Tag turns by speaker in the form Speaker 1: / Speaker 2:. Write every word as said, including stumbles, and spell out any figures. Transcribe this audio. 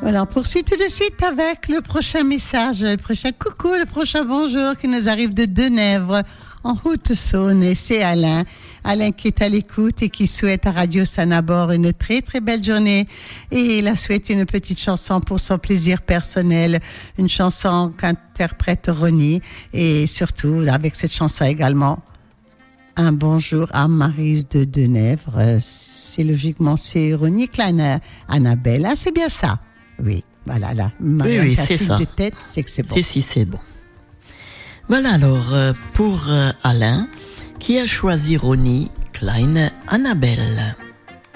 Speaker 1: Voilà, on poursuit tout de suite avec le prochain message, le prochain coucou, le prochain bonjour qui nous arrive de Denèvre, en Haute-Saône. Et c'est Alain. Alain qui est à l'écoute et qui souhaite à Radio Sanabor une très très belle journée. Et il a souhaité une petite chanson pour son plaisir personnel, une chanson qu'interprète Ronnie. Et surtout, avec cette chanson également, un bonjour à Maryse de Denèvre. C'est logiquement, c'est Ronnie Kleiner, Annabelle. Ah, c'est bien ça. Oui, voilà, là.
Speaker 2: Oui, oui, c'est ça.
Speaker 1: De tête, c'est que c'est bon.
Speaker 2: Si, si, c'est bon. Voilà alors, euh, pour euh, Alain, qui a choisi Ronnie Klein, Annabelle.